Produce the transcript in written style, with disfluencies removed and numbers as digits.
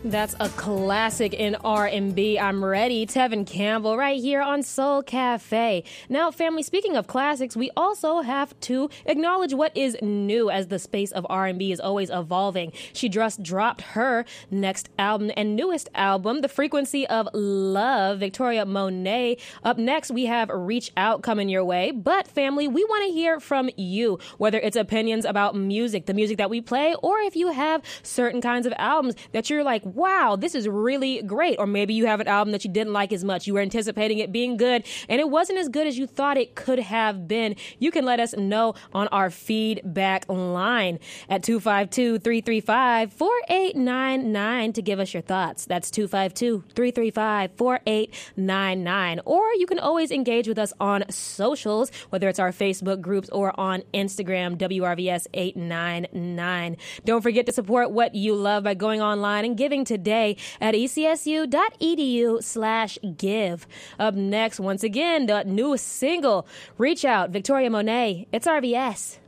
That's a classic in R&B. I'm ready. Tevin Campbell right here on Soul Cafe. Now, family, speaking of classics, we also have to acknowledge what is new as the space of R&B is always evolving. She just dropped her next album and newest album, The Frequency of Love, Victoria Monet. Up next, we have Reach Out coming your way. But, family, we want to hear from you, whether it's opinions about music, the music that we play, or if you have certain kinds of albums that you're like, wow, this is really great. Or maybe you have an album that you didn't like as much. You were anticipating it being good, and it wasn't as good as you thought it could have been. You can let us know on our feedback line at 252-335-4899 to give us your thoughts. That's 252-335-4899. Or you can always engage with us on socials, whether it's our Facebook groups or on Instagram, WRVS899. Don't forget to support what you love by going online and giving today at ecsu.edu/give. Up next, once again, the new single, Reach Out, Victoria Monet. It's RVS.